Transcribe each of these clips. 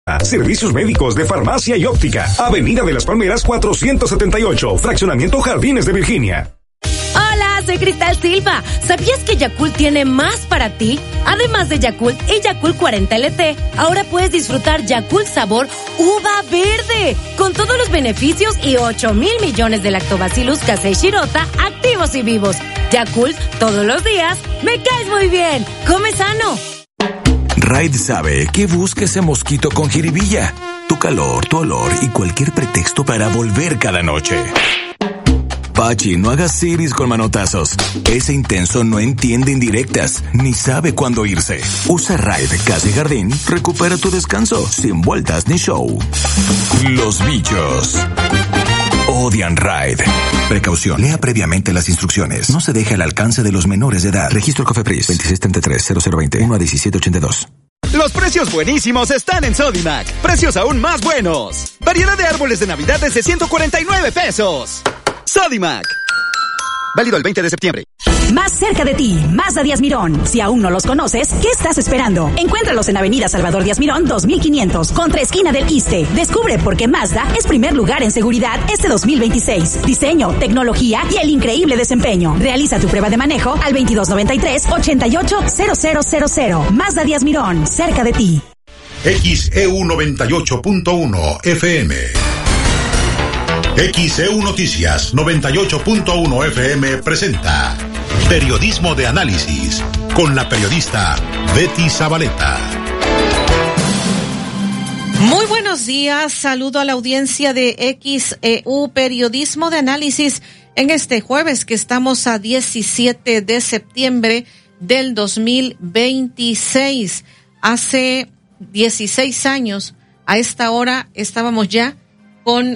Servicios médicos de farmacia y óptica. Avenida de las Palmeras 478, Fraccionamiento Jardines de Virginia. Hola, soy Cristal Silva. ¿Sabías que Yakult tiene más para ti? Además de Yakult y Yakult 40 LT, ahora puedes disfrutar Yakult sabor uva verde, con todos los beneficios y 8,000 millones de Lactobacillus casei shirota activos y vivos. Yakult, todos los días, me caes muy bien. Come sano. Raid sabe que busca ese mosquito con jiribilla, tu calor, tu olor y cualquier pretexto para volver cada noche. Pachi, no hagas siris con manotazos. Ese intenso no entiende indirectas, ni sabe cuándo irse. Usa Raid Casa y Jardín, recupera tu descanso, sin vueltas ni show. Los bichos odian Raid. Precaución, lea previamente las instrucciones. No se deje al alcance de los menores de edad. Registro COFEPRIS 2633-0020 1-1782. Los precios buenísimos están en Sodimac. Precios aún más buenos. Variedad de árboles de Navidad desde 149 pesos. Sodimac. Válido el 20 de septiembre. Más cerca de ti, Mazda Díaz Mirón. Si aún no los conoces, ¿qué estás esperando? Encuéntralos en Avenida Salvador Díaz Mirón 2500, contra esquina del Iste. Descubre por qué Mazda es primer lugar en seguridad este 2026. Diseño, tecnología y el increíble desempeño. Realiza tu prueba de manejo al 2293-880000. Mazda Díaz Mirón, cerca de ti. XEU 98.1 FM. XEU Noticias 98.1 FM presenta Periodismo de Análisis con la periodista Betty Zabaleta. Muy buenos días, saludo a la audiencia de XEU Periodismo de Análisis en este jueves que estamos a 17 de septiembre del 2026. Hace 16 años a esta hora estábamos ya con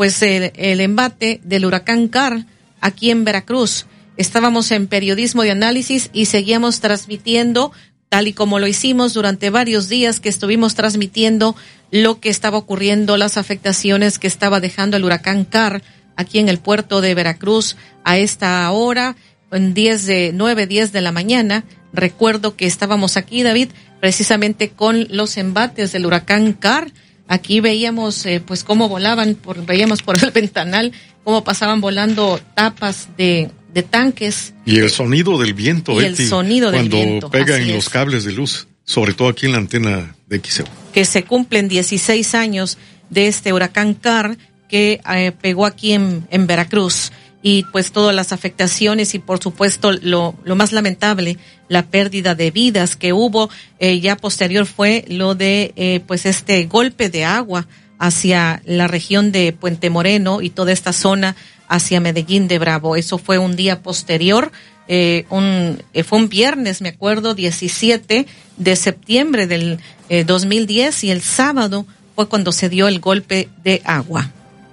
el embate del huracán Carl aquí en Veracruz. Estábamos en Periodismo de Análisis y seguíamos transmitiendo, tal y como lo hicimos durante varios días que estuvimos transmitiendo lo que estaba ocurriendo, las afectaciones que estaba dejando el huracán Carl aquí en el puerto de Veracruz a esta hora, en 10 de la mañana. Recuerdo que estábamos aquí, David, precisamente con los embates del huracán Carl. Aquí veíamos cómo volaban, veíamos por el ventanal cómo pasaban volando tapas de tanques. Y el sonido del viento, y el sonido del viento. Cuando pega en los cables de luz, sobre todo aquí en la antena de XEU. Que se cumplen 16 años de este huracán Carl que pegó aquí en Veracruz. Y pues todas las afectaciones y por supuesto lo más lamentable, la pérdida de vidas que hubo. Ya posterior fue lo de este golpe de agua hacia la región de Puente Moreno y toda esta zona hacia Medellín de Bravo. Eso fue un día posterior, fue un viernes, me acuerdo, 17 de septiembre del 2010, y el sábado fue cuando se dio el golpe de agua.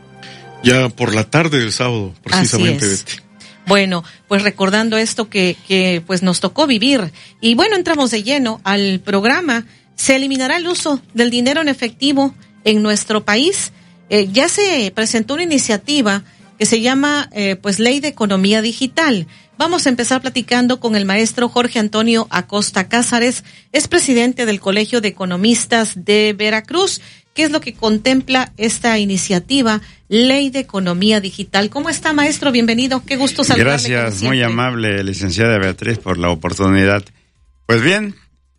Ya por la tarde del sábado, precisamente, Betty. Bueno, pues recordando esto que pues nos tocó vivir. Y bueno, entramos de lleno al programa. Se eliminará el uso del dinero en efectivo en nuestro país. Ya se presentó una iniciativa que se llama Ley de Economía Digital. Vamos a empezar platicando con el maestro Jorge Antonio Acosta Cázares, es presidente del Colegio de Economistas de Veracruz. ¿Qué es lo que contempla esta iniciativa, Ley de Economía Digital? ¿Cómo está, maestro? Bienvenido. Qué gusto saludarle. Gracias, muy amable, licenciada Beatriz, por la oportunidad. Pues bien,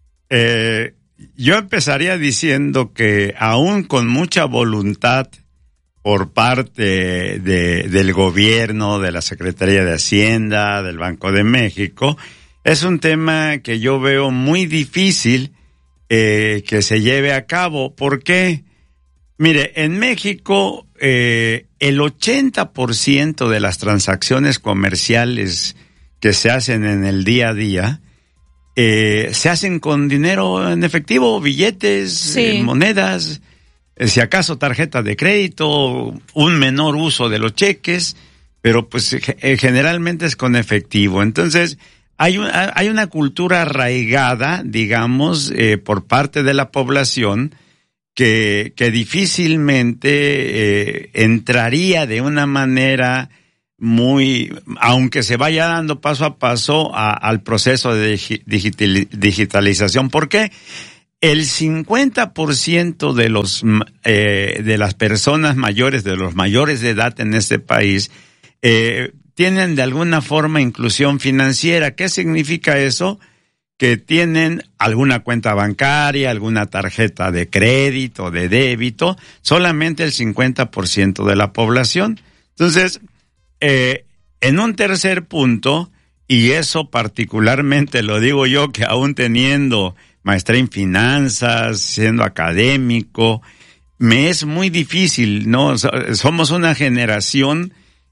yo empezaría diciendo que aún con mucha voluntad por parte del gobierno, de la Secretaría de Hacienda, del Banco de México, es un tema que yo veo muy difícil que se lleve a cabo. ¿Por qué? Mire, en México el 80% de las transacciones comerciales que se hacen en el día a día se hacen con dinero en efectivo, billetes, monedas, si acaso tarjeta de crédito, un menor uso de los cheques, pero pues generalmente es con efectivo. Entonces, hay una cultura arraigada, digamos, por parte de la población que difícilmente entraría de una manera aunque se vaya dando paso a paso al proceso de digitalización. ¿Por qué? el 50% de las personas mayores, de los mayores de edad en este país, tienen de alguna forma inclusión financiera. ¿Qué significa eso? Que tienen alguna cuenta bancaria, alguna tarjeta de crédito, de débito, solamente el 50% de la población. Entonces, en un tercer punto, y eso particularmente lo digo yo, que aún teniendo maestría en finanzas, siendo académico, me es muy difícil, ¿no? Somos una generación,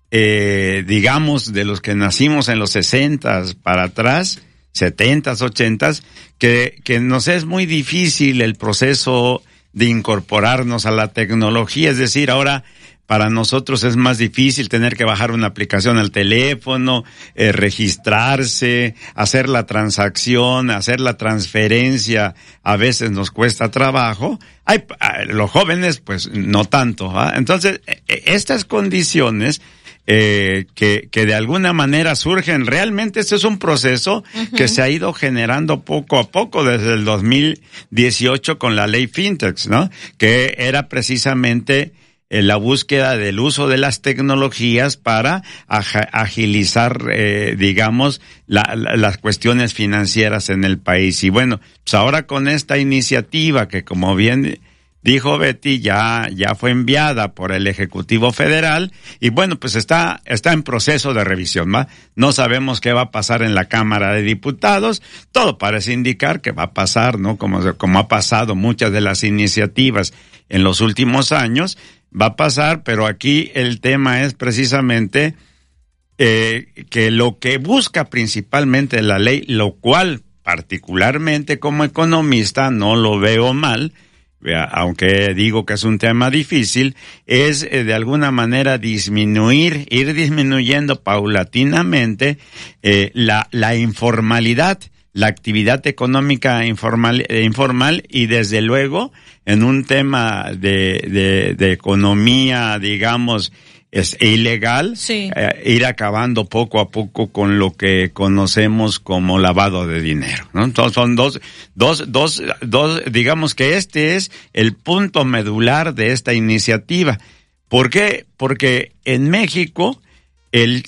digamos, de los que nacimos en los 60s para atrás, 70s, 80s, que nos es muy difícil el proceso de incorporarnos a la tecnología. Es decir, ahora para nosotros es más difícil tener que bajar una aplicación al teléfono, registrarse, hacer la transacción, hacer la transferencia. A veces nos cuesta trabajo. Los jóvenes, pues, no tanto, ¿ah? Entonces, estas condiciones que de alguna manera surgen. Realmente este es un proceso que se ha ido generando poco a poco desde el 2018 con la ley Fintech, ¿no? Que era precisamente la búsqueda del uso de las tecnologías para agilizar, digamos, las cuestiones financieras en el país. Y bueno, pues ahora con esta iniciativa que, como bien dijo Betty, ya fue enviada por el Ejecutivo Federal y bueno, pues está en proceso de revisión, ¿va? No sabemos qué va a pasar en la Cámara de Diputados. Todo parece indicar que va a pasar, ¿no? Como ha pasado muchas de las iniciativas en los últimos años, va a pasar, pero aquí el tema es precisamente que lo que busca principalmente la ley, lo cual particularmente como economista no lo veo mal, aunque digo que es un tema difícil, es de alguna manera ir disminuyendo paulatinamente la informalidad, la actividad económica informal y desde luego en un tema de economía, digamos, es ilegal, sí. Ir acabando poco a poco con lo que conocemos como lavado de dinero, ¿no? Entonces son dos, digamos que este es el punto medular de esta iniciativa. ¿Por qué? Porque en México el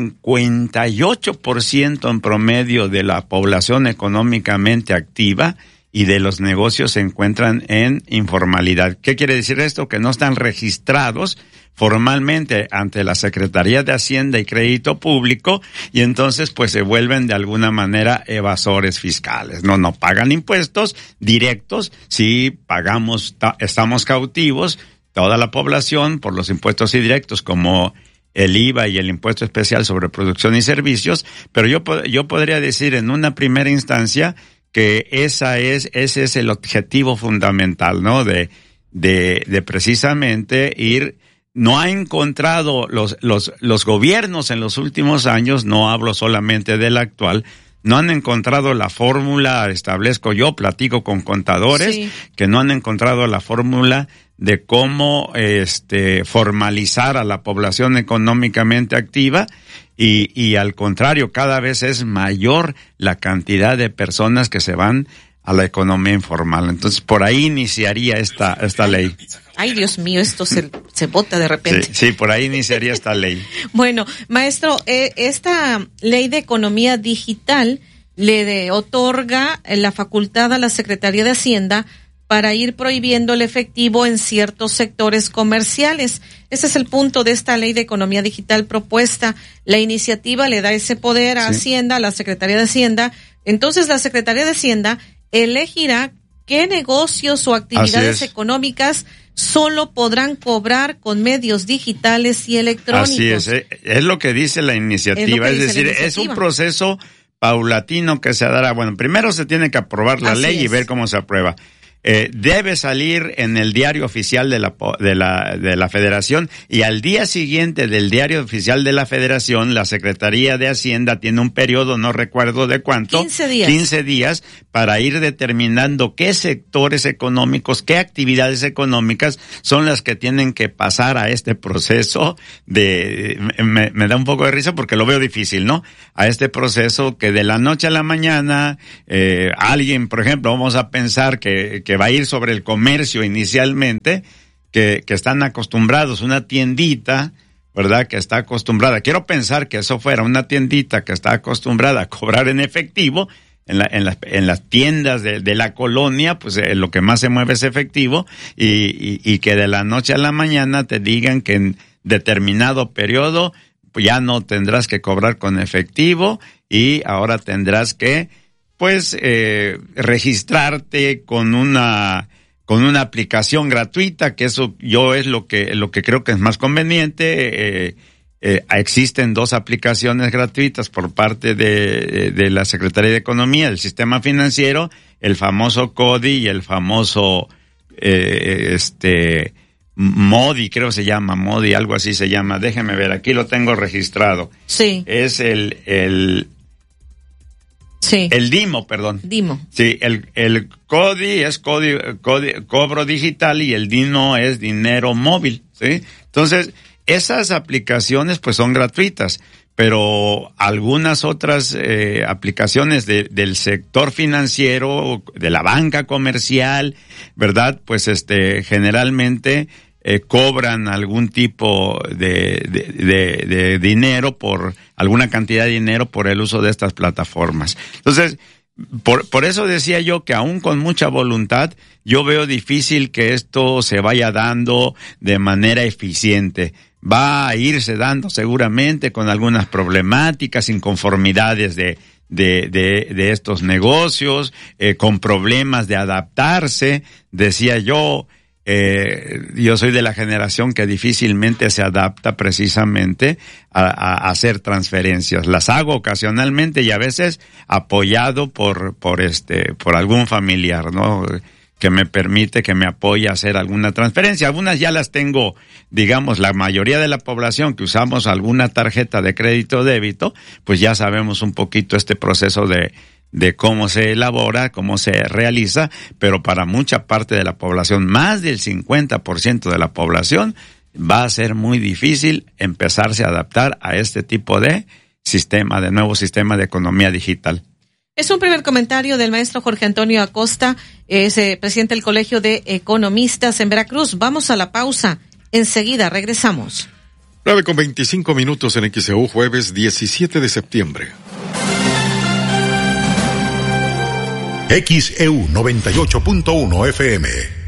58% en promedio de la población económicamente activa y de los negocios se encuentran en informalidad. ¿Qué quiere decir esto? Que no están registrados formalmente ante la Secretaría de Hacienda y Crédito Público y entonces pues se vuelven de alguna manera evasores fiscales. No pagan impuestos directos, sí pagamos, estamos cautivos, toda la población por los impuestos indirectos como el IVA y el impuesto especial sobre producción y servicios, pero yo podría decir en una primera instancia que ese es el objetivo fundamental, ¿no? De precisamente no ha encontrado los gobiernos en los últimos años, no hablo solamente del actual, no han encontrado la fórmula, platico con contadores, sí, que no han encontrado la fórmula de cómo formalizar a la población económicamente activa y al contrario, cada vez es mayor la cantidad de personas que se van a la economía informal. Entonces, por ahí iniciaría esta ley. Ay, Dios mío, esto se bota de repente. Sí, por ahí iniciaría esta ley. Bueno, maestro, esta ley de economía digital le otorga la facultad a la Secretaría de Hacienda para ir prohibiendo el efectivo en ciertos sectores comerciales. Ese es el punto de esta ley de economía digital propuesta. La iniciativa le da ese poder a Hacienda, a la Secretaría de Hacienda. Entonces, la Secretaría de Hacienda elegirá qué negocios o actividades económicas solo podrán cobrar con medios digitales y electrónicos. Así es lo que dice la iniciativa, es decir, es un proceso paulatino que se dará. Bueno, primero se tiene que aprobar la ley y ver cómo se aprueba. debe salir en el diario oficial de la Federación, y al día siguiente del diario oficial de la Federación, la Secretaría de Hacienda tiene un periodo, no recuerdo de cuánto, 15 días para ir determinando qué sectores económicos, qué actividades económicas son las que tienen que pasar a este proceso me da un poco de risa porque lo veo difícil, ¿no? A este proceso que de la noche a la mañana, alguien, por ejemplo, vamos a pensar que va a ir sobre el comercio inicialmente, que están acostumbrados, una tiendita, ¿verdad? Que está acostumbrada. Quiero pensar que eso fuera una tiendita que está acostumbrada a cobrar en efectivo. En las tiendas de la colonia, pues lo que más se mueve es efectivo, y que de la noche a la mañana te digan que en determinado periodo pues ya no tendrás que cobrar con efectivo y ahora tendrás que registrarte con una aplicación gratuita, que eso yo es lo que creo que es más conveniente. Existen 2 aplicaciones gratuitas por parte de la Secretaría de Economía, del Sistema Financiero, el famoso CODI y el famoso Modi, creo se llama, Modi, algo así se llama. Déjeme ver, aquí lo tengo registrado. Sí. Es el DIMO, perdón. DIMO. Sí, el CODI es cobro digital y el DIMO es dinero móvil, ¿sí? Entonces, esas aplicaciones pues son gratuitas, pero algunas otras aplicaciones del sector financiero, de la banca comercial, ¿verdad? Pues generalmente cobran algún tipo de dinero, por alguna cantidad de dinero por el uso de estas plataformas. Entonces, por eso decía yo que aún con mucha voluntad, yo veo difícil que esto se vaya dando de manera eficiente. Va a irse dando seguramente con algunas problemáticas, inconformidades de estos negocios, con problemas de adaptarse. Decía yo soy de la generación que difícilmente se adapta precisamente a hacer transferencias. Las hago ocasionalmente y a veces apoyado por algún familiar, ¿no? Que me permite, que me apoye a hacer alguna transferencia. Algunas ya las tengo, digamos, la mayoría de la población que usamos alguna tarjeta de crédito o débito, pues ya sabemos un poquito este proceso de cómo se elabora, cómo se realiza, pero para mucha parte de la población, más del 50% de la población, va a ser muy difícil empezarse a adaptar a este tipo de nuevo sistema de economía digital. Es un primer comentario del maestro Jorge Antonio Acosta, presidente del Colegio de Economistas en Veracruz. Vamos a la pausa. Enseguida regresamos. 9:25 en XEU, jueves 17 de septiembre. XEU 98.1 FM.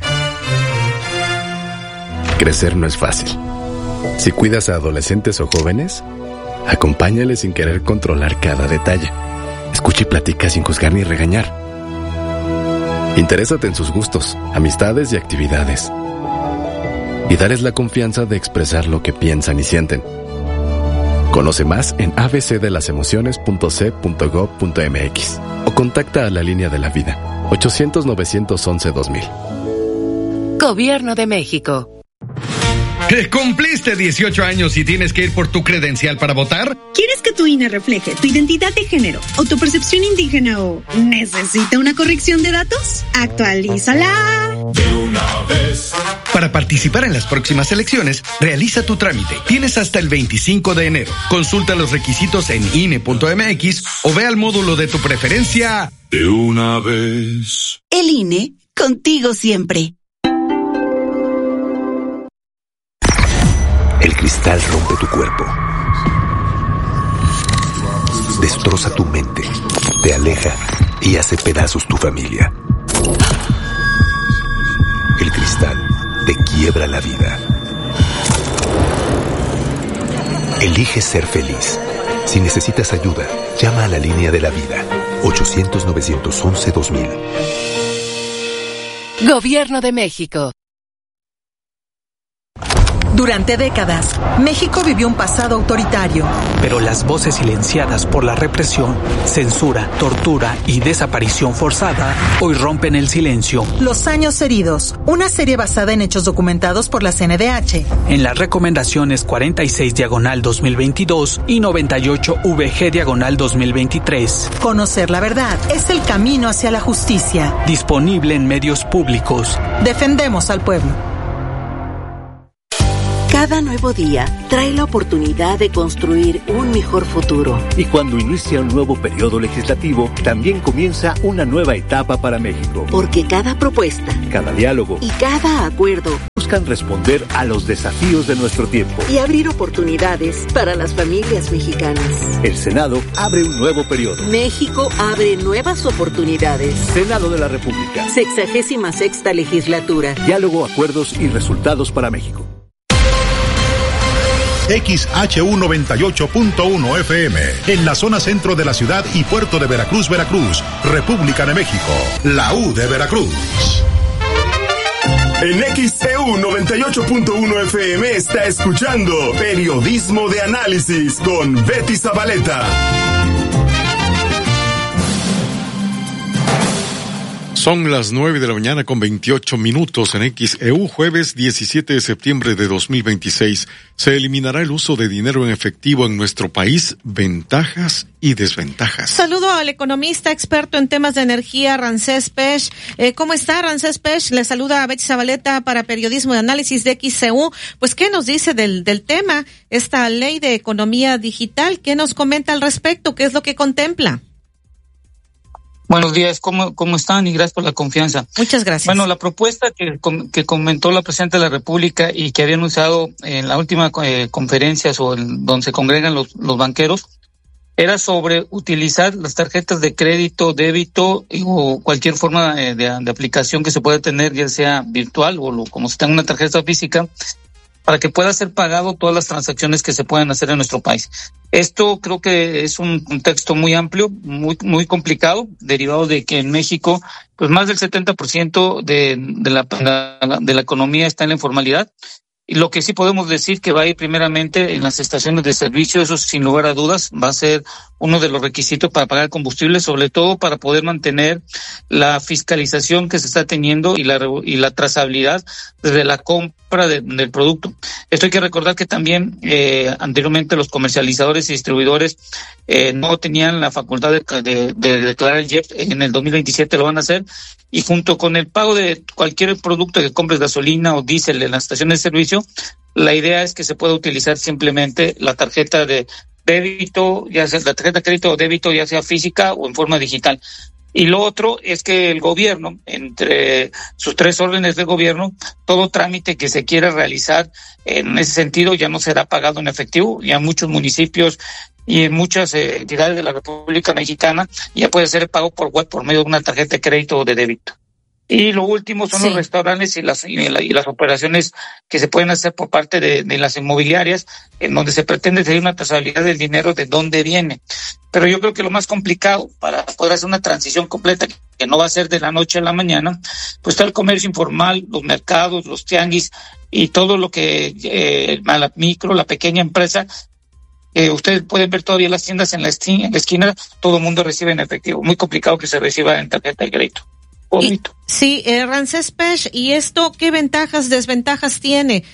Crecer no es fácil. Si cuidas a adolescentes o jóvenes, acompáñales sin querer controlar cada detalle. Escucha y platica sin juzgar ni regañar. Interésate en sus gustos, amistades y actividades. Y darles la confianza de expresar lo que piensan y sienten. Conoce más en abcdelasemociones.c.gov.mx o contacta a la línea de la vida 800-911-2000. Gobierno de México. ¿Cumpliste 18 años y tienes que ir por tu credencial para votar? ¿Quieres que tu INE refleje tu identidad de género o tu percepción indígena o necesita una corrección de datos? ¡Actualízala! De una vez. Para participar en las próximas elecciones, realiza tu trámite. Tienes hasta el 25 de enero. Consulta los requisitos en INE.mx o ve al módulo de tu preferencia. De una vez. El INE, contigo siempre. El cristal rompe tu cuerpo, destroza tu mente, te aleja y hace pedazos tu familia. El cristal te quiebra la vida. Elige ser feliz. Si necesitas ayuda, llama a la línea de la vida, 800-911-2000. Gobierno de México. Durante décadas, México vivió un pasado autoritario. Pero las voces silenciadas por la represión, censura, tortura y desaparición forzada hoy rompen el silencio. Los años heridos, una serie basada en hechos documentados por la CNDH. En las recomendaciones 46/2022 y 98/VG/2023. Conocer la verdad es el camino hacia la justicia. Disponible en medios públicos. Defendemos al pueblo. Cada nuevo día trae la oportunidad de construir un mejor futuro. Y cuando inicia un nuevo periodo legislativo, también comienza una nueva etapa para México. Porque cada propuesta, cada diálogo y cada acuerdo buscan responder a los desafíos de nuestro tiempo y abrir oportunidades para las familias mexicanas. El Senado abre un nuevo periodo. México abre nuevas oportunidades. Senado de la República. 66ª legislatura. Diálogo, acuerdos y resultados para México. XHU98.1 FM, en la zona centro de la ciudad y puerto de Veracruz, Veracruz, República de México, la U de Veracruz. En XEU 98.1 FM está escuchando Periodismo de Análisis con Betty Zabaleta. Son las 9:28 a.m. en XEU, jueves 17 de septiembre de 2026. Se eliminará el uso de dinero en efectivo en nuestro país, ventajas y desventajas. Saludo al economista experto en temas de energía, Ramsés Pech. ¿Cómo está, Ramsés Pech? Le saluda a Betty Zabaleta para Periodismo de Análisis de XEU. Pues, ¿qué nos dice del tema? Esta ley de economía digital, ¿qué nos comenta al respecto? ¿Qué es lo que contempla? Buenos días, ¿cómo están? Y gracias por la confianza. Muchas gracias. Bueno, la propuesta que comentó la Presidenta de la República y que había anunciado en la última conferencia donde se congregan los banqueros, era sobre utilizar las tarjetas de crédito, débito o cualquier forma de aplicación que se pueda tener, ya sea virtual o como si tenga una tarjeta física, para que pueda ser pagado todas las transacciones que se puedan hacer en nuestro país. Esto creo que es un contexto muy amplio, muy complicado, derivado de que en México, pues más del 70% de la economía está en la informalidad. Y lo que sí podemos decir que va a ir primeramente en las estaciones de servicio, eso sin lugar a dudas va a ser uno de los requisitos para pagar combustible, sobre todo para poder mantener la fiscalización que se está teniendo y la trazabilidad desde la compra del producto. Esto hay que recordar que también anteriormente los comercializadores y distribuidores no tenían la facultad de declarar el IEPS. En el 2027 lo van a hacer, y junto con el pago de cualquier producto que compres, gasolina o diésel en las estaciones de servicio, la idea es que se pueda utilizar simplemente la tarjeta de débito, ya sea la tarjeta de crédito o débito, ya sea física o en forma digital. Y lo otro es que el gobierno, entre sus 3 órdenes de gobierno, todo trámite que se quiera realizar en ese sentido ya no será pagado en efectivo. Ya en muchos municipios y en muchas entidades de la República Mexicana ya puede ser pago por web por medio de una tarjeta de crédito o de débito. Y lo último son los restaurantes y las operaciones que se pueden hacer por parte de las inmobiliarias, en donde se pretende tener una trazabilidad del dinero de dónde viene. Pero yo creo que lo más complicado para poder hacer una transición completa, que no va a ser de la noche a la mañana, pues está el comercio informal, los mercados, los tianguis y todo lo que la micro, la pequeña empresa. Ustedes pueden ver todavía las tiendas en la esquina, todo el mundo recibe en efectivo. Muy complicado que se reciba en tarjeta de crédito. Sí, Ramsés Pech, ¿y esto qué ventajas, desventajas tiene?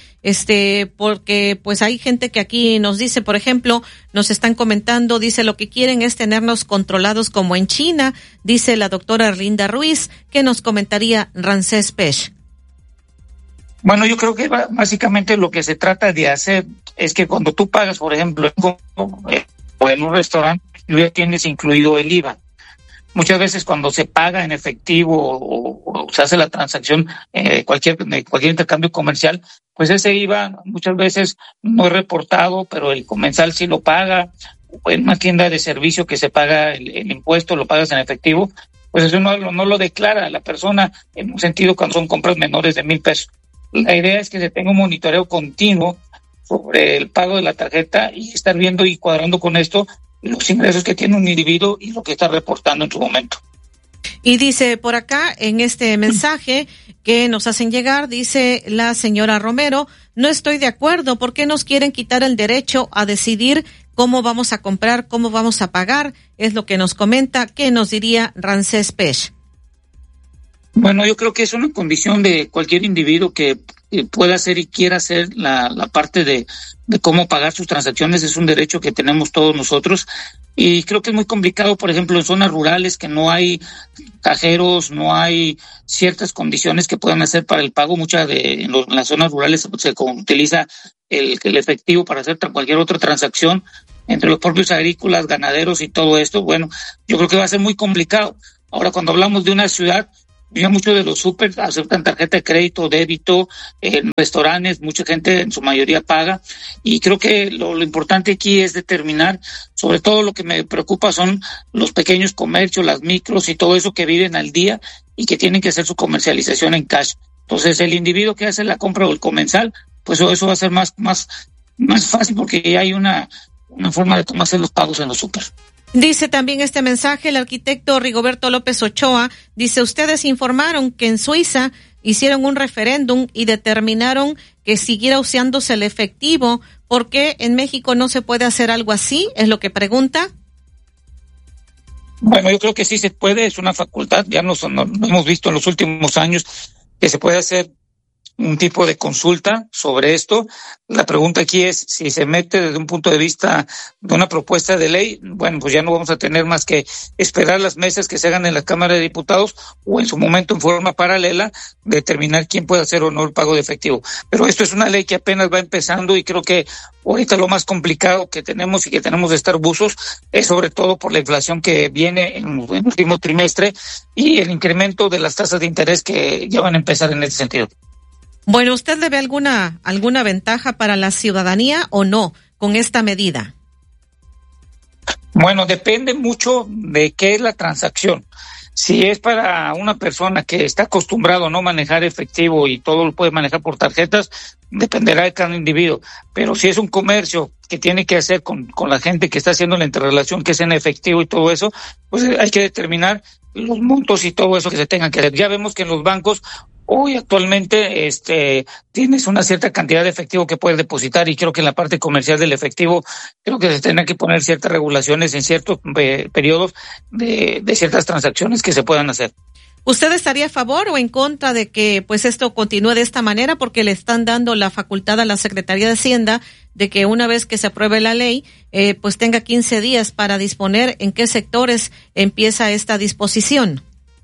Porque pues hay gente que aquí nos dice, por ejemplo, nos están comentando, dice, lo que quieren es tenernos controlados como en China, dice la doctora Erlinda Ruiz. ¿Qué nos comentaría Ramsés Pech? Bueno, yo creo que básicamente lo que se trata de hacer es que cuando tú pagas, por ejemplo, o en un restaurante, ya tienes incluido el IVA. Muchas veces cuando se paga en efectivo o se hace la transacción, cualquier intercambio comercial, pues ese IVA muchas veces no es reportado, pero el comensal sí lo paga. O en una tienda de servicio que se paga el impuesto, lo pagas en efectivo, pues eso no lo declara la persona, en un sentido cuando son compras menores de 1,000 pesos. La idea es que se tenga un monitoreo continuo sobre el pago de la tarjeta y estar viendo y cuadrando con esto los ingresos que tiene un individuo y lo que está reportando en su momento. Y dice por acá, en este mensaje que nos hacen llegar, dice la señora Romero, no estoy de acuerdo, ¿por qué nos quieren quitar el derecho a decidir cómo vamos a comprar, cómo vamos a pagar? Es lo que nos comenta. ¿Qué nos diría Ramsés Pech? Bueno, yo creo que es una condición de cualquier individuo que pueda hacer y quiera hacer la parte de cómo pagar sus transacciones. Es un derecho que tenemos todos nosotros. Y creo que es muy complicado, por ejemplo, en zonas rurales que no hay cajeros, no hay ciertas condiciones que puedan hacer para el pago. En las zonas rurales se utiliza el efectivo para hacer cualquier otra transacción entre los propios agrícolas, ganaderos y todo esto. Bueno, yo creo que va a ser muy complicado. Ahora, cuando hablamos de una ciudad, ya muchos de los súper aceptan tarjeta de crédito, débito, en restaurantes, mucha gente en su mayoría paga, y creo que lo importante aquí es determinar, sobre todo lo que me preocupa son los pequeños comercios, las micros y todo eso que viven al día y que tienen que hacer su comercialización en cash. Entonces el individuo que hace la compra o el comensal, pues eso va a ser más fácil porque ya hay una forma de cómo hacer los pagos en los súper. Dice también este mensaje el arquitecto Rigoberto López Ochoa, dice, ustedes informaron que en Suiza hicieron un referéndum y determinaron que siguiera usándose el efectivo. ¿Por qué en México no se puede hacer algo así? Es lo que pregunta. Bueno, yo creo que sí se puede, es una facultad, ya no hemos visto en los últimos años que se puede hacer un tipo de consulta sobre esto. La pregunta aquí es si se mete desde un punto de vista de una propuesta de ley. Bueno, pues ya no vamos a tener más que esperar las mesas que se hagan en la Cámara de Diputados o en su momento en forma paralela determinar quién puede hacer o no el pago de efectivo. Pero esto es una ley que apenas va empezando y creo que ahorita lo más complicado que tenemos y que tenemos de estar buzos es sobre todo por la inflación que viene en el último trimestre y el incremento de las tasas de interés que ya van a empezar en ese sentido. Bueno, ¿usted le ve alguna ventaja para la ciudadanía o no con esta medida? Bueno, depende mucho de qué es la transacción. Si es para una persona que está acostumbrado a no manejar efectivo y todo lo puede manejar por tarjetas, dependerá de cada individuo. Pero si es un comercio que tiene que hacer con la gente que está haciendo la interrelación, que es en efectivo y todo eso, pues hay que determinar los montos y todo eso que se tengan que hacer. Ya vemos que en los bancos hoy actualmente tienes una cierta cantidad de efectivo que puedes depositar y creo que en la parte comercial del efectivo creo que se tendrán que poner ciertas regulaciones en ciertos periodos de ciertas transacciones que se puedan hacer. ¿Usted estaría a favor o en contra de que pues esto continúe de esta manera porque le están dando la facultad a la Secretaría de Hacienda de que una vez que se apruebe la ley pues tenga 15 días para disponer en qué sectores empieza esta disposición?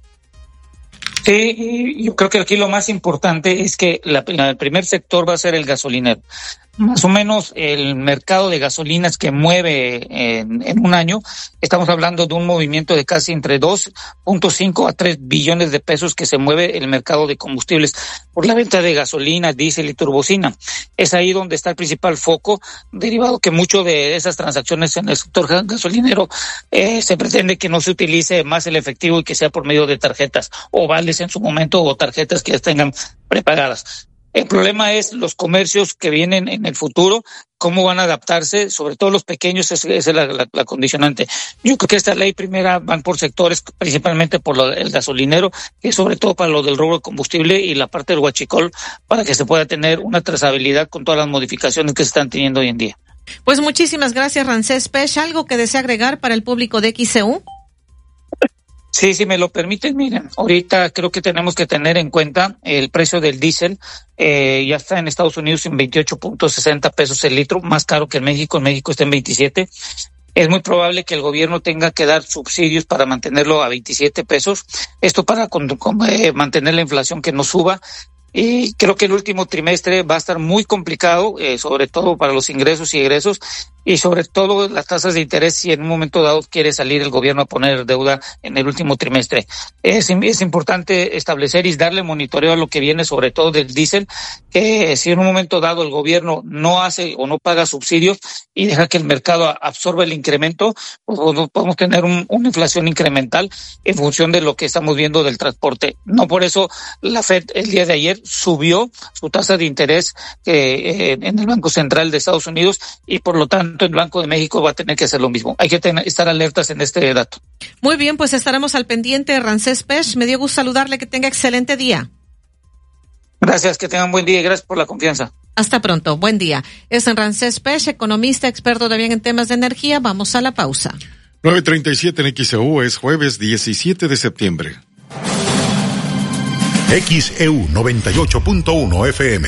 Sí, yo creo que aquí lo más importante es que el primer sector va a ser el gasolinero. Más o menos el mercado de gasolinas que mueve en un año, estamos hablando de un movimiento de casi entre 2.5 a 3 billones de pesos que se mueve el mercado de combustibles por la venta de gasolina, diésel y turbocina. Es ahí donde está el principal foco, derivado que mucho de esas transacciones en el sector gasolinero se pretende que no se utilice más el efectivo y que sea por medio de tarjetas o vales en su momento o tarjetas que ya tengan prepagadas. El problema es los comercios que vienen en el futuro, cómo van a adaptarse, sobre todo los pequeños, esa es la condicionante. Yo creo que esta ley primera van por sectores, principalmente por el gasolinero, que es sobre todo para lo del robo de combustible y la parte del huachicol, para que se pueda tener una trazabilidad con todas las modificaciones que se están teniendo hoy en día. Pues muchísimas gracias, Ramsés Pech. ¿Algo que desea agregar para el público de XCU? Sí, si me lo permiten, miren, ahorita creo que tenemos que tener en cuenta el precio del diésel, ya está en Estados Unidos en 28.60 pesos el litro, más caro que en México está en 27. Es muy probable que el gobierno tenga que dar subsidios para mantenerlo a 27 pesos, esto para mantener la inflación que no suba. Y creo que el último trimestre va a estar muy complicado, sobre todo para los ingresos y egresos, y sobre todo las tasas de interés si en un momento dado quiere salir el gobierno a poner deuda en el último trimestre. Es importante establecer y darle monitoreo a lo que viene, sobre todo del diésel, que si en un momento dado el gobierno no hace o no paga subsidios y deja que el mercado absorba el incremento, pues podemos tener una inflación incremental en función de lo que estamos viendo del transporte. No por eso la FED el día de ayer subió su tasa de interés en el Banco Central de Estados Unidos y por lo tanto tanto el Banco de México va a tener que hacer lo mismo. Hay que estar alertas en este dato. Muy bien, pues estaremos al pendiente. Ramsés Pech, me dio gusto saludarle, que tenga excelente día. Gracias, que tengan buen día y gracias por la confianza. Hasta pronto, buen día. Es Ramsés Pech, economista, experto también en temas de energía. Vamos a la pausa. 9:37 en XEU, es jueves 17 de septiembre. XEU 98.1 FM.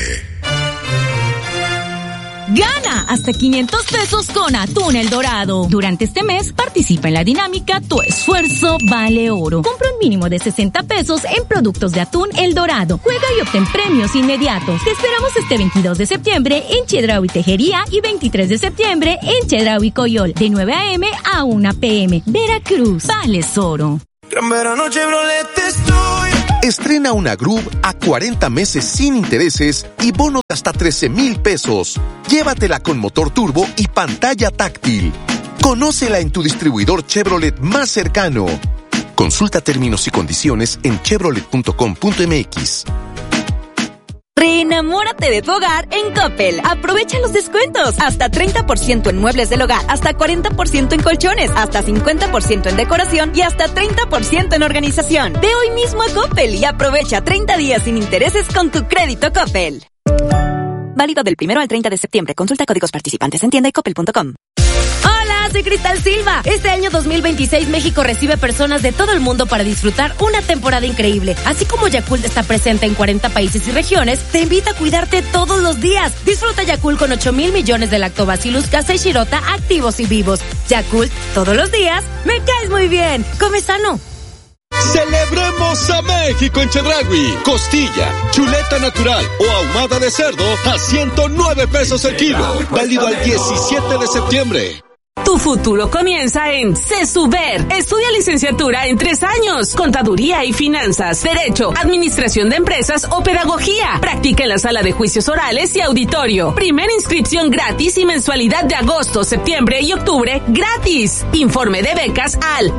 Gana hasta 500 pesos con Atún El Dorado. Durante este mes participa en la dinámica Tu Esfuerzo Vale Oro. Compra un mínimo de 60 pesos en productos de Atún El Dorado. Juega y obtén premios inmediatos. Te esperamos este 22 de septiembre en Chedraui Tejería y 23 de septiembre en Chedraui Coyol, de 9 a.m. a 1 p.m. Veracruz, vales oro. Gran verano Chevrolet estoy. Estrena una Groove a 40 meses sin intereses y bono de hasta 13,000 pesos. Llévatela con motor turbo y pantalla táctil. Conócela en tu distribuidor Chevrolet más cercano. Consulta términos y condiciones en chevrolet.com.mx. Reenamórate de tu hogar en Coppel. Aprovecha los descuentos. Hasta 30% en muebles del hogar, hasta 40% en colchones, hasta 50% en decoración y hasta 30% en organización. Ve hoy mismo a Coppel y aprovecha 30 días sin intereses con tu crédito Coppel. Válido del 1 al 30 de septiembre. Consulta códigos participantes en tienda y coppel.com. Hola, soy Cristal Silva. Este año 2026 México recibe personas de todo el mundo para disfrutar una temporada increíble. Así como Yakult está presente en 40 países y regiones, te invita a cuidarte todos los días. Disfruta Yakult con 8,000 millones de Lactobacillus casei shirota activos y vivos. Yakult, todos los días, me caes muy bien. Come sano. Celebremos a México en Chedraui. Costilla, chuleta natural o ahumada de cerdo a 109 pesos el kilo. Válido al 17 de septiembre. Tu futuro comienza en CESUBER. Estudia licenciatura en 3 años. Contaduría y finanzas, derecho, administración de empresas o pedagogía. Practica en la sala de juicios orales y auditorio. Primera inscripción gratis y mensualidad de agosto, septiembre y octubre gratis. Informe de becas al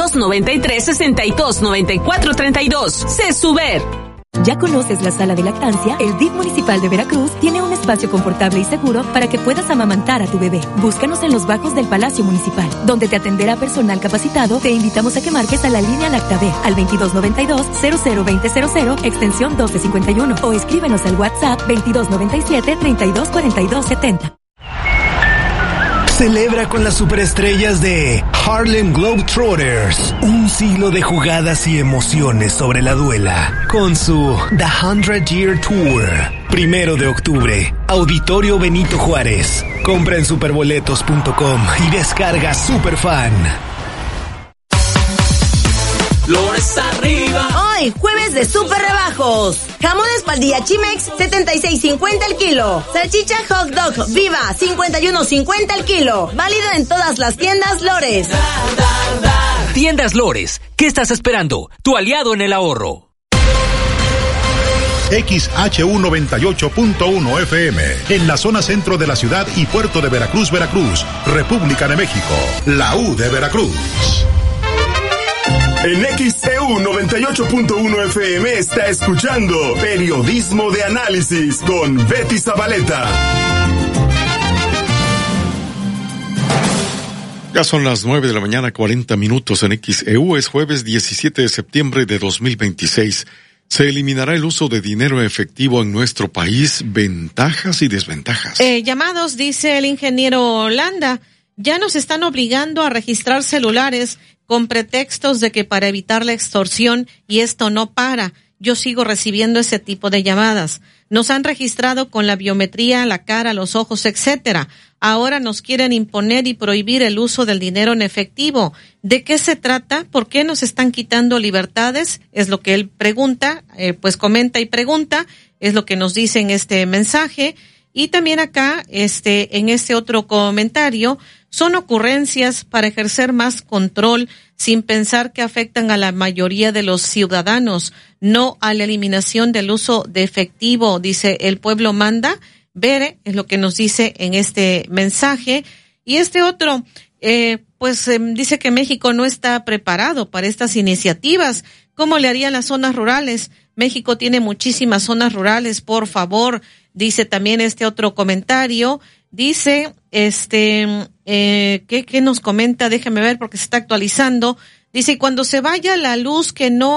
2293-629432. CESUBER. ¿Ya conoces la sala de lactancia? El DIF municipal de Veracruz tiene un espacio confortable y seguro para que puedas amamantar a tu bebé. Búscanos en los bajos del Palacio Municipal, donde te atenderá personal capacitado. Te invitamos a que marques a la línea LactaB al 2292-002000, extensión 1251, o escríbenos al WhatsApp 2297-324270. Celebra con las superestrellas de Harlem Globetrotters. Un siglo de jugadas y emociones sobre la duela. Con su The 100 Year Tour. 1 de octubre. Auditorio Benito Juárez. Compra en superboletos.com y descarga Superfan. Flores arriba. Hoy, jueves de super rebajos. Jamón espaldilla Chimex, 76.50 el kilo. Salchicha hot dog Viva, 51.50 el kilo. Válido en todas las tiendas Lores. Tiendas Lores, ¿qué estás esperando? Tu aliado en el ahorro. XHU 98.1 FM, en la zona centro de la ciudad y puerto de Veracruz, Veracruz, República de México, la U de Veracruz. En XEU 98.1 FM está escuchando Periodismo de Análisis con Betty Zabaleta. Ya son las 9 de la mañana, 40 minutos en XEU. Es jueves 17 de septiembre de 2026. Se eliminará el uso de dinero efectivo en nuestro país. Ventajas y desventajas. Llamados, dice el ingeniero Holanda. Ya nos están obligando a registrar celulares con pretextos de que para evitar la extorsión, y esto no para. Yo sigo recibiendo ese tipo de llamadas. Nos han registrado con la biometría, la cara, los ojos, etcétera. Ahora nos quieren imponer y prohibir el uso del dinero en efectivo. ¿De qué se trata? ¿Por qué nos están quitando libertades? Es lo que él pregunta, pues comenta y pregunta. Es lo que nos dice en este mensaje. Y también acá, en este otro comentario, son ocurrencias para ejercer más control sin pensar que afectan a la mayoría de los ciudadanos, no a la eliminación del uso de efectivo, dice el pueblo manda. Bere es lo que nos dice en este mensaje. Y este otro, dice que México no está preparado para estas iniciativas. ¿Cómo le harían las zonas rurales? México tiene muchísimas zonas rurales, por favor. Dice también este otro comentario, dice, ¿qué nos comenta? Déjeme ver porque se está actualizando. Dice, cuando se vaya la luz,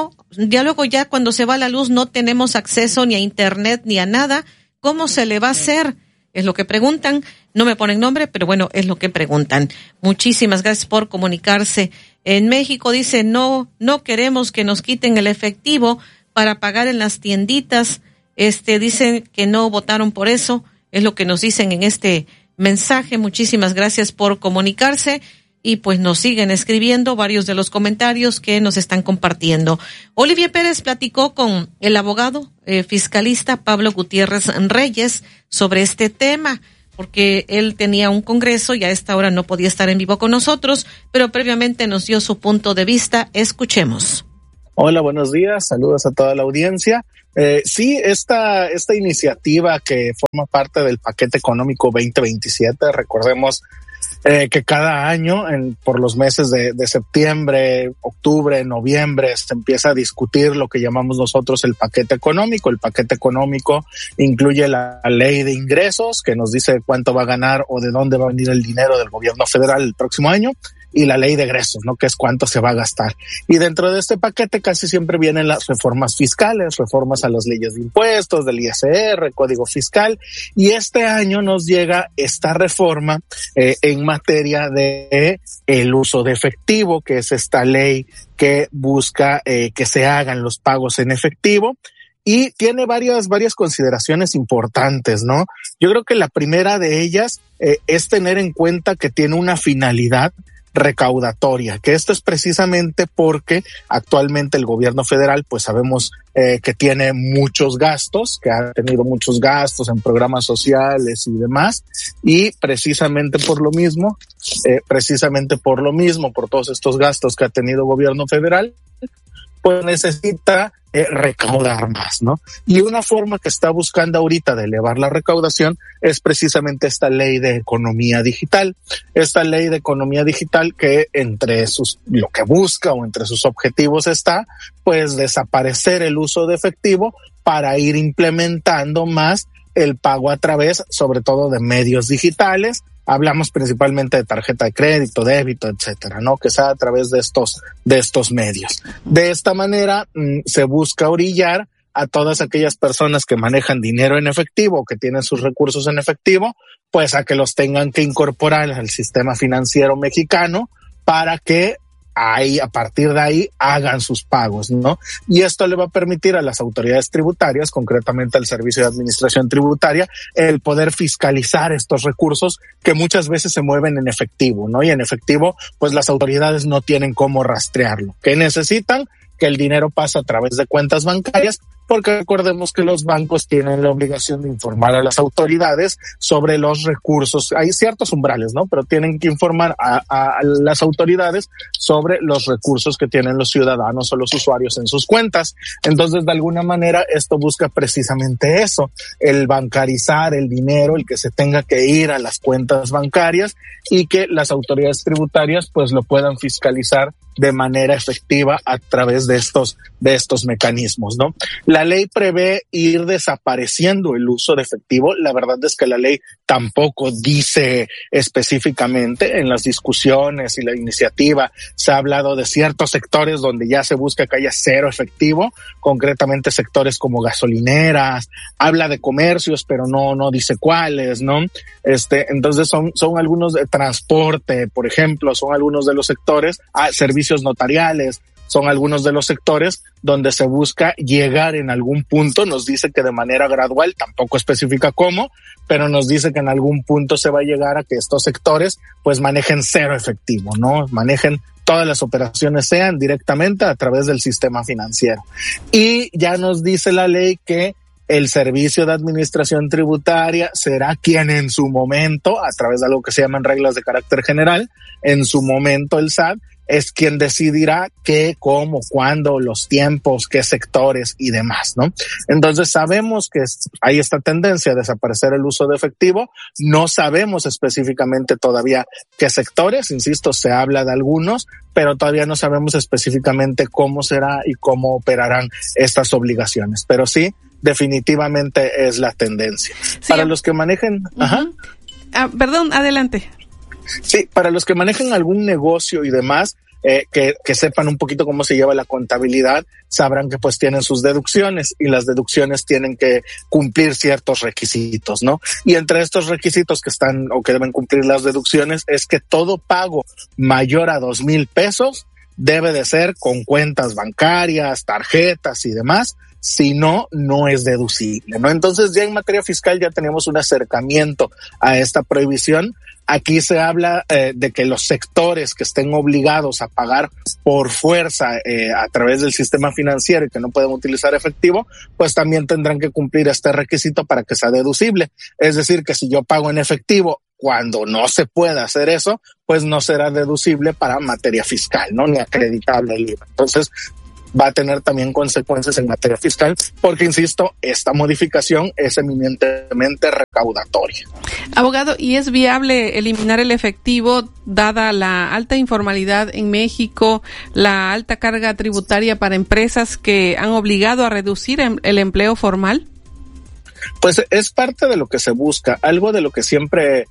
ya cuando se va la luz no tenemos acceso ni a internet ni a nada, ¿cómo se le va a hacer? Es lo que preguntan, no me ponen nombre, pero bueno, es lo que preguntan. Muchísimas gracias por comunicarse. En México dice, no queremos que nos quiten el efectivo para pagar en las tienditas. Dicen que no votaron por eso, es lo que nos dicen en este mensaje. Muchísimas gracias por comunicarse. Y pues nos siguen escribiendo varios de los comentarios que nos están compartiendo. Olivier Pérez platicó con el abogado fiscalista Pablo Gutiérrez Reyes sobre este tema, porque él tenía un congreso y a esta hora no podía estar en vivo con nosotros, pero previamente nos dio su punto de vista. Escuchemos. Hola, buenos días. Saludos a toda la audiencia. Sí, esta iniciativa que forma parte del paquete económico 2027, recordemos que cada año, por los meses de septiembre, octubre, noviembre, se empieza a discutir lo que llamamos nosotros el paquete económico. El paquete económico incluye la ley de ingresos, que nos dice cuánto va a ganar o de dónde va a venir el dinero del gobierno federal el próximo año, y la ley de egresos, ¿no? Que es cuánto se va a gastar. Y dentro de este paquete casi siempre vienen las reformas fiscales, reformas a las leyes de impuestos, del ISR, código fiscal. Y este año nos llega esta reforma en materia de el uso de efectivo, que es esta ley que busca que se hagan los pagos en efectivo. Y tiene varias consideraciones importantes, ¿no? Yo creo que la primera de ellas es tener en cuenta que tiene una finalidad recaudatoria, que esto es precisamente porque actualmente el gobierno federal, pues sabemos que tiene muchos gastos, que ha tenido muchos gastos en programas sociales y demás, y precisamente por lo mismo, por todos estos gastos que ha tenido el gobierno federal, pues necesita recaudar más, ¿no? Y una forma que está buscando ahorita de elevar la recaudación es precisamente esta ley de economía digital. Esta ley de economía digital que lo que busca o entre sus objetivos está, pues, desaparecer el uso de efectivo para ir implementando más el pago a través, sobre todo, de medios digitales. Hablamos principalmente de tarjeta de crédito, débito, etcétera, ¿no? Que sea a través de estos medios. De esta manera se busca orillar a todas aquellas personas que manejan dinero en efectivo o que tienen sus recursos en efectivo, pues a que los tengan que incorporar al sistema financiero mexicano para que a partir de ahí hagan sus pagos, ¿no? Y esto le va a permitir a las autoridades tributarias, concretamente al Servicio de Administración Tributaria, el poder fiscalizar estos recursos que muchas veces se mueven en efectivo, ¿no? Y en efectivo, pues las autoridades no tienen cómo rastrearlo. ¿Qué necesitan? Que el dinero pase a través de cuentas bancarias, porque recordemos que los bancos tienen la obligación de informar a las autoridades sobre los recursos. Hay ciertos umbrales, ¿no? Pero tienen que informar a las autoridades sobre los recursos que tienen los ciudadanos o los usuarios en sus cuentas. Entonces, de alguna manera, esto busca precisamente eso, el bancarizar el dinero, el que se tenga que ir a las cuentas bancarias y que las autoridades tributarias pues lo puedan fiscalizar de manera efectiva a través de estos mecanismos, ¿no? La ley prevé ir desapareciendo el uso de efectivo. La verdad es que la ley tampoco dice específicamente. En las discusiones y la iniciativa se ha hablado de ciertos sectores donde ya se busca que haya cero efectivo, concretamente sectores como gasolineras, habla de comercios, pero no dice cuáles, ¿no? Entonces son algunos de transporte, por ejemplo, son algunos de los sectores, servicios notariales, son algunos de los sectores donde se busca llegar en algún punto. Nos dice que de manera gradual, tampoco especifica cómo, pero nos dice que en algún punto se va a llegar a que estos sectores pues manejen cero efectivo, ¿no? Manejen todas las operaciones sean directamente a través del sistema financiero. Y ya nos dice la ley que el Servicio de Administración Tributaria será quien en su momento, a través de algo que se llaman reglas de carácter general, en su momento el SAT es quien decidirá qué, cómo, cuándo, los tiempos, qué sectores y demás, ¿no? Entonces sabemos que hay esta tendencia a desaparecer el uso de efectivo. No sabemos específicamente todavía qué sectores, insisto, se habla de algunos, pero todavía no sabemos específicamente cómo será y cómo operarán estas obligaciones. Pero sí, definitivamente es la tendencia. Sí. Para los que manejen... Ajá. Perdón, adelante. Sí, para los que manejan algún negocio y demás, que sepan un poquito cómo se lleva la contabilidad, sabrán que pues tienen sus deducciones y las deducciones tienen que cumplir ciertos requisitos, ¿no? Y entre estos requisitos que están o que deben cumplir las deducciones es que todo pago mayor a 2,000 pesos debe de ser con cuentas bancarias, tarjetas y demás. Si no, no es deducible, ¿no? Entonces ya en materia fiscal ya tenemos un acercamiento a esta prohibición. Aquí se habla de que los sectores que estén obligados a pagar por fuerza a través del sistema financiero y que no pueden utilizar efectivo, pues también tendrán que cumplir este requisito para que sea deducible. Es decir, que si yo pago en efectivo cuando no se puede hacer eso, pues no será deducible para materia fiscal, ¿no? Ni acreditable el IVA. Entonces, va a tener también consecuencias en materia fiscal, porque, insisto, esta modificación es eminentemente recaudatoria. Abogado, ¿y es viable eliminar el efectivo dada la alta informalidad en México, la alta carga tributaria para empresas que han obligado a reducir el empleo formal? Pues es parte de lo que se busca. Algo de lo que siempre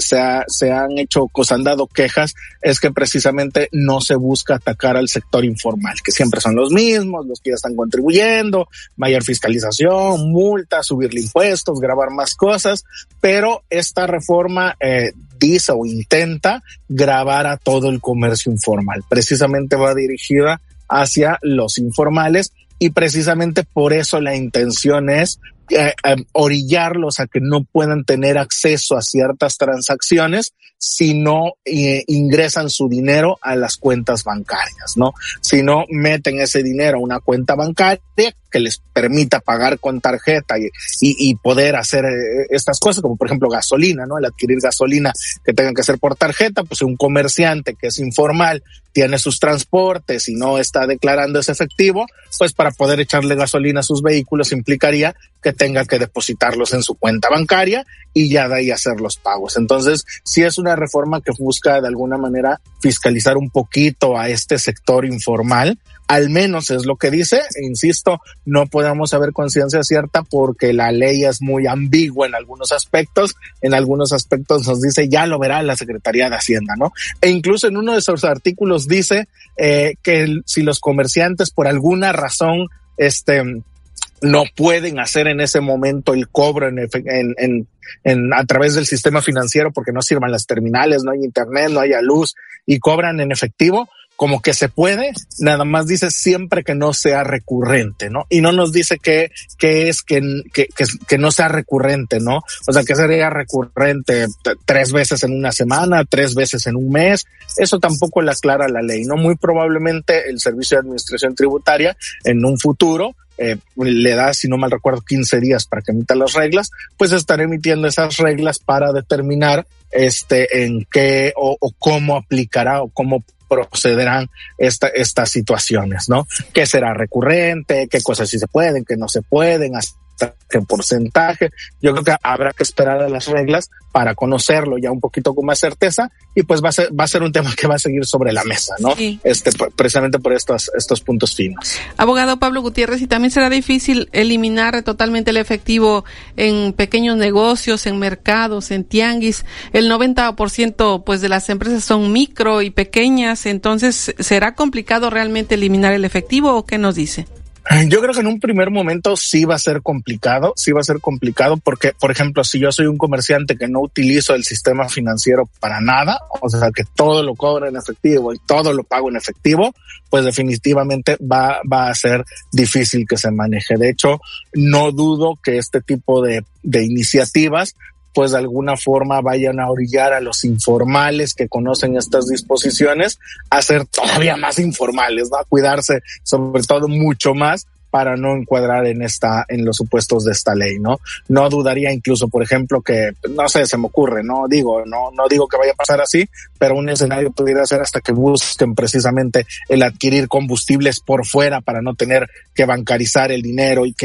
se han dado quejas es que precisamente no se busca atacar al sector informal, que siempre son los mismos, los que ya están contribuyendo, mayor fiscalización, multas, subirle impuestos, grabar más cosas, pero esta reforma dice o intenta gravar a todo el comercio informal. Precisamente va dirigida hacia los informales y precisamente por eso la intención es orillarlos a que no puedan tener acceso a ciertas transacciones si no ingresan su dinero a las cuentas bancarias, ¿no? Si no meten ese dinero a una cuenta bancaria que les permita pagar con tarjeta y poder hacer estas cosas, como por ejemplo gasolina, ¿no? El adquirir gasolina que tengan que hacer por tarjeta, pues un comerciante que es informal tiene sus transportes y no está declarando ese efectivo, pues para poder echarle gasolina a sus vehículos implicaría que tenga que depositarlos en su cuenta bancaria y ya de ahí hacer los pagos. Entonces, sí es una reforma que busca de alguna manera fiscalizar un poquito a este sector informal, al menos es lo que dice. Insisto, no podemos saber con ciencia cierta porque la ley es muy ambigua en algunos aspectos nos dice ya lo verá la Secretaría de Hacienda, ¿no? E incluso en uno de esos artículos dice que si los comerciantes por alguna razón no pueden hacer en ese momento el cobro a través del sistema financiero porque no sirvan las terminales, no hay internet, no haya luz y cobran en efectivo, como que se puede, nada más dice siempre que no sea recurrente, ¿no? Y no nos dice que no sea recurrente, ¿no? O sea, que sería recurrente 3 veces en una semana, 3 veces en un mes. Eso tampoco le aclara la ley, ¿no? Muy probablemente el Servicio de Administración Tributaria en un futuro le da, si no mal recuerdo, 15 días para que emita las reglas, pues estará emitiendo esas reglas para determinar en qué o cómo aplicará o cómo procederán estas situaciones, ¿no? ¿Qué será recurrente? ¿Qué cosas sí se pueden? ¿Qué no se pueden? ¿Hasta qué porcentaje? Yo creo que habrá que esperar a las reglas para conocerlo ya un poquito con más certeza y pues va a ser un tema que va a seguir sobre la mesa, ¿no? Sí. Precisamente por estos puntos finos. Abogado Pablo Gutiérrez, y también será difícil eliminar totalmente el efectivo en pequeños negocios, en mercados, en tianguis. El 90% pues de las empresas son micro y pequeñas, entonces ¿será complicado realmente eliminar el efectivo o qué nos dice? Yo creo que en un primer momento sí va a ser complicado porque, por ejemplo, si yo soy un comerciante que no utilizo el sistema financiero para nada, o sea, que todo lo cobro en efectivo y todo lo pago en efectivo, pues definitivamente va a ser difícil que se maneje. De hecho, no dudo que este tipo de iniciativas pues de alguna forma vayan a orillar a los informales que conocen estas disposiciones a ser todavía más informales, ¿no? A cuidarse sobre todo mucho más para no encuadrar en los supuestos de esta ley, ¿no? No dudaría incluso, por ejemplo, que, no sé, se me ocurre, no digo que vaya a pasar así, pero un escenario pudiera ser hasta que busquen precisamente el adquirir combustibles por fuera para no tener que bancarizar el dinero y que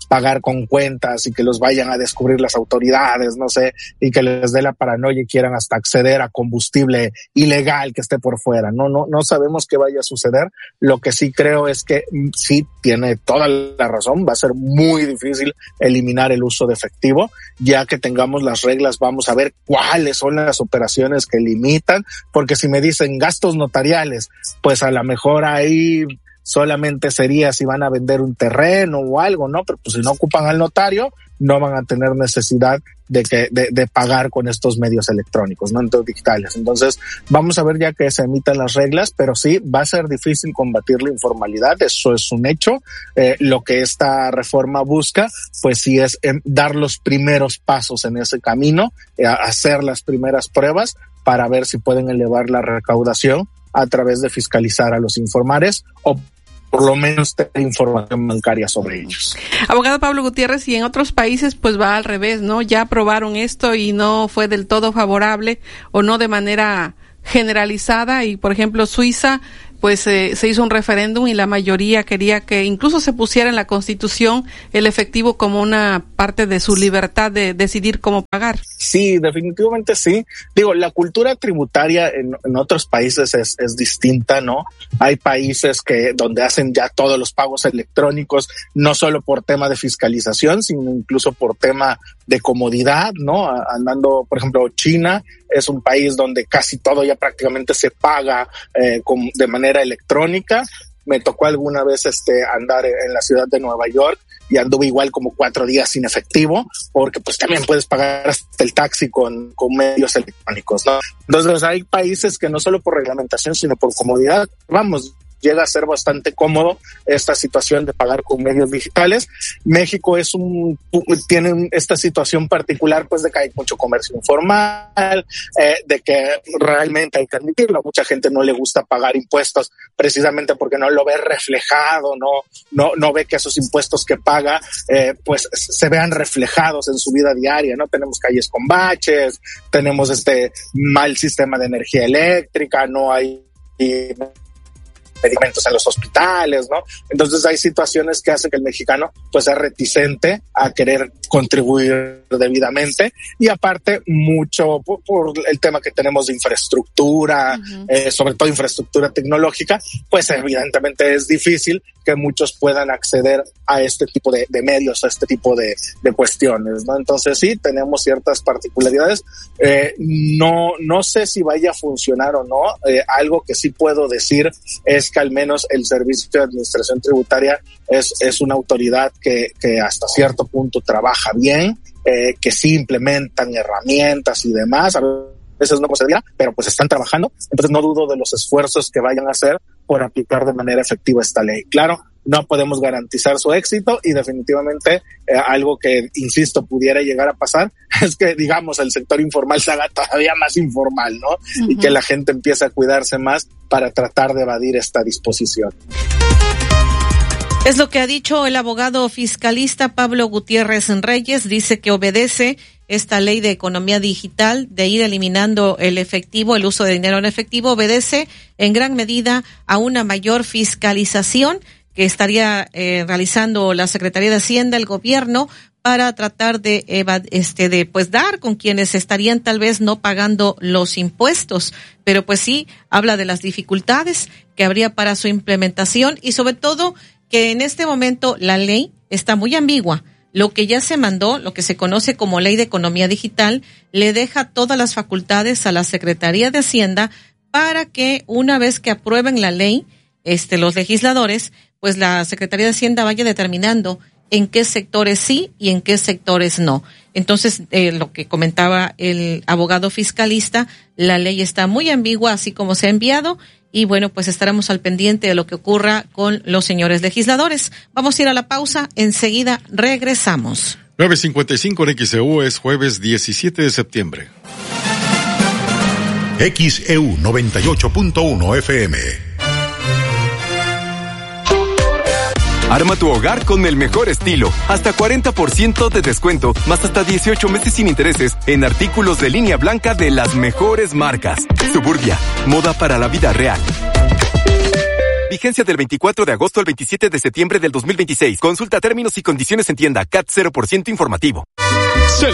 pagar con cuentas y que los vayan a descubrir las autoridades, no sé, y que les dé la paranoia y quieran hasta acceder a combustible ilegal que esté por fuera. No sabemos qué vaya a suceder. Lo que sí creo es que sí tiene toda la razón, va a ser muy difícil eliminar el uso de efectivo. Ya que tengamos las reglas, vamos a ver cuáles son las operaciones que limitan, porque si me dicen gastos notariales, pues a lo mejor ahí solamente sería si van a vender un terreno o algo, ¿no? Pero pues si no ocupan al notario, no van a tener necesidad de pagar con estos medios electrónicos, ¿no? Entonces, digitales. Entonces, vamos a ver ya que se emitan las reglas, pero sí, va a ser difícil combatir la informalidad, eso es un hecho. Lo que esta reforma busca, pues sí es dar los primeros pasos en ese camino, hacer las primeras pruebas para ver si pueden elevar la recaudación a través de fiscalizar a los informales o por lo menos tener información bancaria sobre ellos. Abogado Pablo Gutiérrez, y en otros países pues va al revés, ¿no? Ya aprobaron esto y no fue del todo favorable o no de manera generalizada, y por ejemplo Suiza pues se hizo un referéndum y la mayoría quería que incluso se pusiera en la Constitución el efectivo como una parte de su libertad de decidir cómo pagar. Sí, definitivamente sí. Digo, la cultura tributaria en otros países es distinta, ¿no? Hay países donde hacen ya todos los pagos electrónicos, no solo por tema de fiscalización, sino incluso por tema de comodidad, ¿no? Andando, por ejemplo, China es un país donde casi todo ya prácticamente se paga de manera electrónica. Me tocó alguna vez andar en la ciudad de Nueva York y anduve igual como 4 días sin efectivo, porque pues también puedes pagar hasta el taxi con medios electrónicos, ¿no? Entonces hay países que no solo por reglamentación, sino por comodidad, llega a ser bastante cómodo esta situación de pagar con medios digitales. México tiene esta situación particular, pues de que hay mucho comercio informal, de que realmente hay que admitirlo, a mucha gente no le gusta pagar impuestos precisamente porque no lo ve reflejado, no ve que esos impuestos que paga pues se vean reflejados en su vida diaria, ¿no? Tenemos calles con baches, tenemos mal sistema de energía eléctrica, no hay medicamentos en los hospitales, ¿no? Entonces hay situaciones que hacen que el mexicano pues sea reticente a querer contribuir debidamente, y aparte mucho por el tema que tenemos de infraestructura, sobre todo infraestructura tecnológica, pues evidentemente es difícil que muchos puedan acceder a este tipo de medios, a este tipo de cuestiones, ¿no? Entonces sí, tenemos ciertas particularidades. No sé si vaya a funcionar o no. Algo que sí puedo decir es que al menos el Servicio de Administración Tributaria es una autoridad que hasta cierto punto trabaja bien, que sí implementan herramientas y demás. A veces no procedía, pero pues están trabajando. Entonces no dudo de los esfuerzos que vayan a hacer por aplicar de manera efectiva esta ley. Claro, no podemos garantizar su éxito, y definitivamente algo que, insisto, pudiera llegar a pasar es que, digamos, el sector informal se haga todavía más informal, ¿no? Y que la gente empiece a cuidarse más para tratar de evadir esta disposición. Es lo que ha dicho el abogado fiscalista Pablo Gutiérrez Reyes. Dice que obedece esta ley de economía digital, de ir eliminando el efectivo, el uso de dinero en efectivo, obedece en gran medida a una mayor fiscalización que estaría realizando la Secretaría de Hacienda, el gobierno, para tratar de pues dar con quienes estarían tal vez no pagando los impuestos. Pero pues sí, habla de las dificultades que habría para su implementación, y sobre todo que en este momento la ley está muy ambigua. Lo que ya se mandó, lo que se conoce como Ley de Economía Digital, le deja todas las facultades a la Secretaría de Hacienda para que una vez que aprueben la ley, los legisladores, pues la Secretaría de Hacienda vaya determinando en qué sectores sí y en qué sectores no. Entonces, lo que comentaba el abogado fiscalista, la ley está muy ambigua, así como se ha enviado, y bueno, pues estaremos al pendiente de lo que ocurra con los señores legisladores. Vamos a ir a la pausa, enseguida regresamos. 9:55 en XEU, es jueves 17 de septiembre. XEU 98.1 FM. Arma tu hogar con el mejor estilo. Hasta 40% de descuento, más hasta 18 meses sin intereses en artículos de línea blanca de las mejores marcas. Suburbia, moda para la vida real. Vigencia del 24 de agosto al 27 de septiembre del 2026. Consulta términos y condiciones en tienda. CAT 0% informativo.